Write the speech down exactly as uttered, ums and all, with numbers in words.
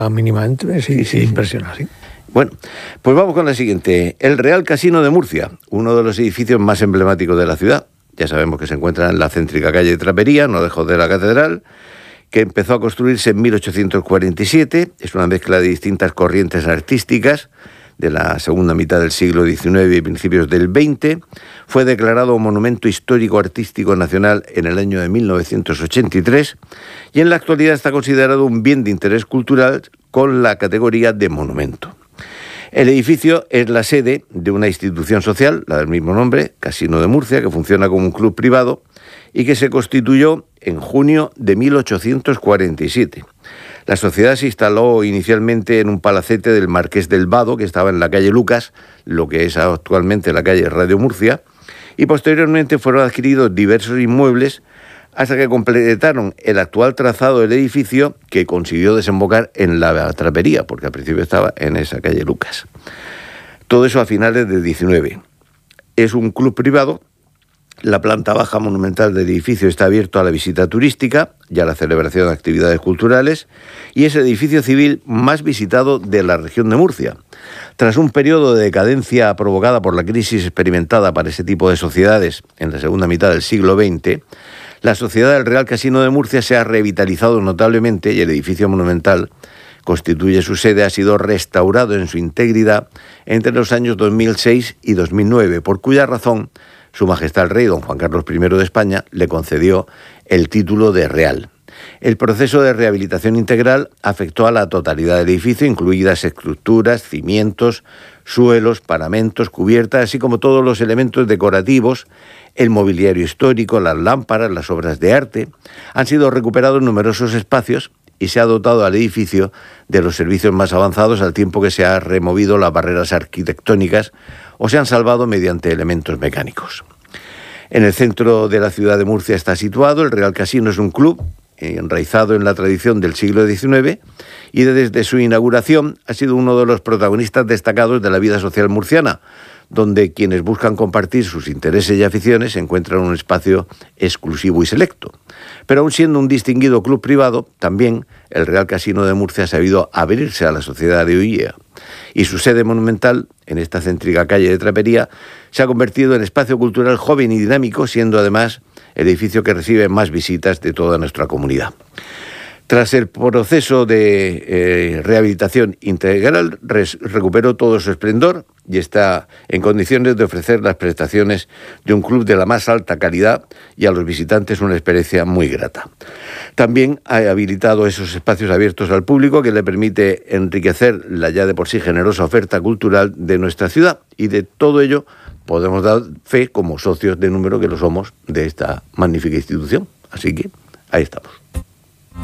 Mínimamente, sí, sí, sí, impresiona, sí. Bueno, pues vamos con la siguiente. El Real Casino de Murcia, uno de los edificios más emblemáticos de la ciudad. Ya sabemos que se encuentra en la céntrica calle de Trapería, no lejos de la catedral, que empezó a construirse en mil ochocientos cuarenta y siete. Es una mezcla de distintas corrientes artísticas de la segunda mitad del siglo diecinueve y principios del veinte. Fue declarado Monumento Histórico Artístico Nacional en el año de mil novecientos ochenta y tres y en la actualidad está considerado un bien de interés cultural con la categoría de monumento. El edificio es la sede de una institución social, la del mismo nombre, Casino de Murcia, que funciona como un club privado y que se constituyó en junio de mil ochocientos cuarenta y siete. La sociedad se instaló inicialmente en un palacete del Marqués del Vado, que estaba en la calle Lucas, lo que es actualmente la calle Radio Murcia, y posteriormente fueron adquiridos diversos inmuebles hasta que completaron el actual trazado del edificio, que consiguió desembocar en la Trapería, porque al principio estaba en esa calle Lucas. Todo eso a finales del diecinueve. Es un club privado. La planta baja monumental del edificio está abierto a la visita turística y a la celebración de actividades culturales, y es el edificio civil más visitado de la región de Murcia. Tras un periodo de decadencia provocada por la crisis experimentada para ese tipo de sociedades en la segunda mitad del siglo veinte, la sociedad del Real Casino de Murcia se ha revitalizado notablemente y el edificio monumental constituye su sede, ha sido restaurado en su integridad entre los años dos mil seis y dos mil nueve, por cuya razón Su Majestad el Rey, don Juan Carlos primero de España, le concedió el título de Real. El proceso de rehabilitación integral afectó a la totalidad del edificio, incluidas estructuras, cimientos, suelos, paramentos, cubiertas, así como todos los elementos decorativos, el mobiliario histórico, las lámparas, las obras de arte. Han sido recuperados numerosos espacios y se ha dotado al edificio de los servicios más avanzados, al tiempo que se han removido las barreras arquitectónicas o se han salvado mediante elementos mecánicos. En el centro de la ciudad de Murcia está situado el Real Casino. Es un club enraizado en la tradición del siglo diecinueve y desde su inauguración ha sido uno de los protagonistas destacados de la vida social murciana, donde quienes buscan compartir sus intereses y aficiones encuentran un espacio exclusivo y selecto. Pero aun siendo un distinguido club privado, también el Real Casino de Murcia ha sabido abrirse a la sociedad de hoy día, y su sede monumental, en esta céntrica calle de Trapería, se ha convertido en espacio cultural joven y dinámico, siendo además el edificio que recibe más visitas de toda nuestra comunidad. Tras el proceso de eh, rehabilitación integral, res, recuperó todo su esplendor y está en condiciones de ofrecer las prestaciones de un club de la más alta calidad y a los visitantes una experiencia muy grata. También ha habilitado esos espacios abiertos al público que le permite enriquecer la ya de por sí generosa oferta cultural de nuestra ciudad, y de todo ello podemos dar fe como socios de número que lo somos de esta magnífica institución. Así que ahí estamos.